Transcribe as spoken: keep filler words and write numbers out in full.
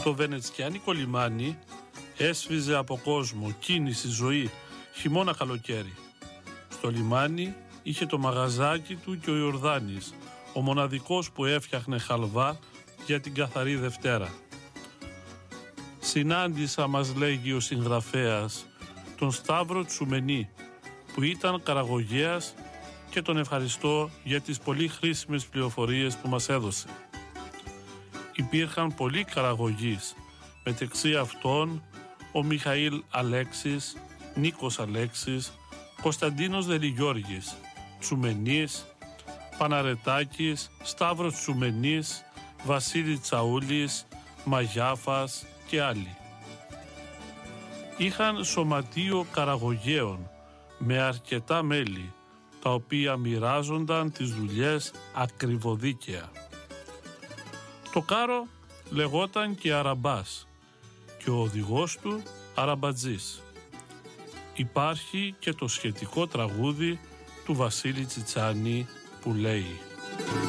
Το βενετσιάνικο λιμάνι έσφιζε από κόσμο, κίνηση, ζωή, χειμώνα καλοκαίρι. Στο λιμάνι είχε το μαγαζάκι του και ο Ιορδάνης, ο μοναδικός που έφτιαχνε χαλβά για την καθαρή Δευτέρα. Συνάντησα, μας λέγει ο συγγραφέας, τον Σταύρο Τσουμενή, που ήταν καραγωγέας και τον ευχαριστώ για τις πολύ χρήσιμες πληροφορίες που μας έδωσε. Υπήρχαν πολλοί καραγωγείς, μεταξύ αυτών ο Μιχαήλ Αλέξης, Νίκος Αλέξης, Κωνσταντίνος Δελιγιώργης, Τσουμενής, Παναρετάκης, Σταύρος Τσουμενής, Βασίλη Τσαούλης, Μαγιάφας και άλλοι. Είχαν σωματείο καραγωγέων με αρκετά μέλη, τα οποία μοιράζονταν τις δουλειές ακριβοδίκαια. Το κάρο λεγόταν και Αραμπάς και ο οδηγός του Αραμπατζής. Υπάρχει και το σχετικό τραγούδι του Βασίλη Τσιτσάνη που λέει